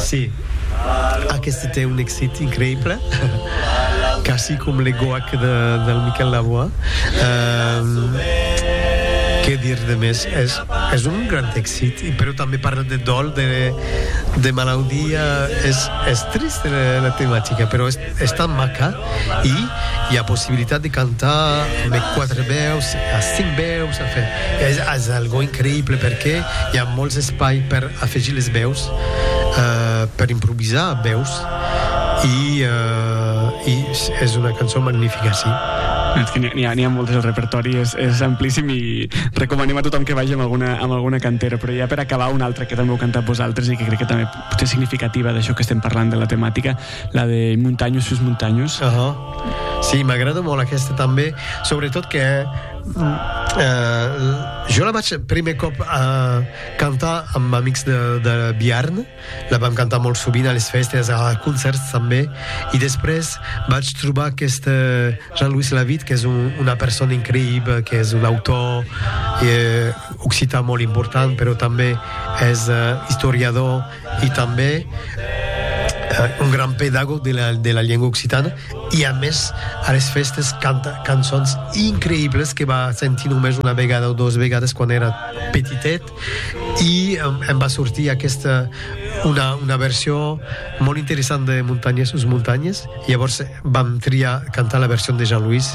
Sí, aquest té un èxit increïble, quasi com l'Egoac del Miquel Lavoie. Què dir de més? És un gran èxit, però també parla de dol, de malaltia. És trist la temàtica, però és tan maca, i hi ha possibilitat de cantar amb 4 veus, a 5 veus, en fi. És algo increïble, perquè hi ha molts espai per afegir les veus, per improvisar veus, i és una cançó magnífica, sí. És que n'hi ha moltes, el repertori és amplíssim, i recomanem a tothom que vagi amb alguna cantera. Però ja per acabar, una altra que també heu cantat vosaltres i que crec que també potser és significativa d'això que estem parlant, de la temàtica, la de Montaños sus Montaños. Sí, m'agrada molt aquesta també, sobretot que jo la vaig primer cop cantar amb amics de Biarn. La vam cantar molt sovint a les festes, a concerts també, i després vaig trobar aquest Jean-Louis Lavitte, que és una persona increïble, que és un autor occità molt important, però també és historiador i també un gran pedagog de la llengua occitana, i a més a les festes canta cançons increïbles que va sentir només una vegada o 2 vegades quan era petitet, i em va sortir una versió molt interessant de Montañes sus Montañes. Llavors vam triar cantar la versió de Jean-Louis,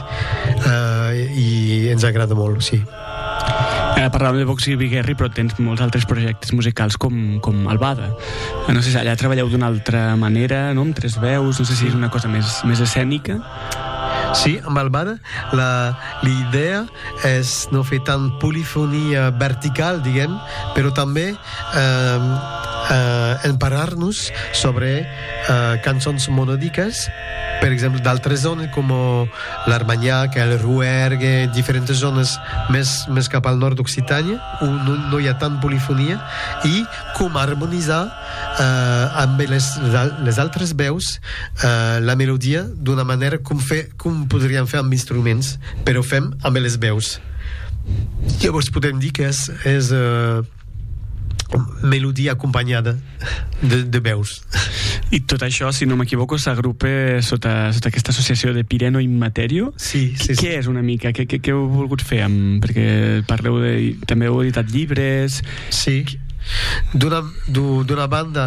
i ens agrada molt, sí. Parlàvem de Vox i Biguerri, però tens molts altres projectes musicals com Albada. No sé si allà treballeu d'una altra manera, no? Amb 3 veus, no sé si és una cosa més escènica. Sí, amb Albada l'idea és no fer tant polifonia vertical, diguem, però també emparar-nos sobre cançons monòdiques, per exemple, d'altres zones com l'Armanyac, el Rouergue, diferents zones més cap al nord d'Occitània, on no hi ha tant polifonia, i com harmonitzar amb les altres veus la melodia d'una manera com podríem fer amb instruments, però fem amb les veus. Llavors podem dir que és melodia acompanyada de veus. I tot això, si no m'equivoco, s'agrupa sota aquesta associació de Pireno Immaterio. Sí. Què és una mica? Què heu volgut fer? Perquè parleu també heu editat llibres. Sí. D'una banda,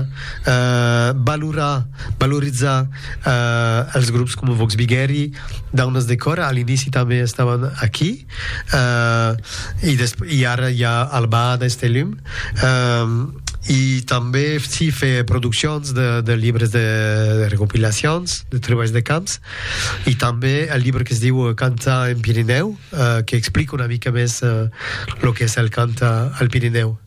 valoritzar els grups com Vox Biguerri, Daunes de Cor. A l'inici també estaven aquí, i ara hi ha Albada, Stellium, i també sí fer produccions de llibres de recopilacions, de treballs de camps, i també el llibre que es diu Canta en Pirineu, que explica una mica més el que és el cant al Pirineu.